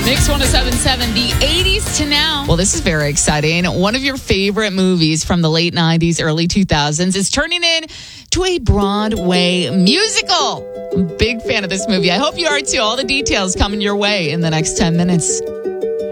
Mix 1077, the 80s to now. Well, this is very exciting. One of your favorite movies from the late 90s, early 2000s is turning into a Broadway musical. I'm a big fan of this movie. I hope you are too. All the details coming your way in the next 10 minutes.